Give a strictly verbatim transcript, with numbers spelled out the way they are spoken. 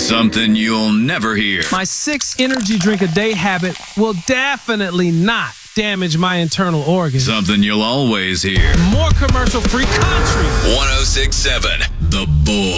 Something you'll never hear. My six energy drink a day habit will definitely not damage my internal organs. Something you'll always hear. More commercial-free country. one oh six point seven The Bull.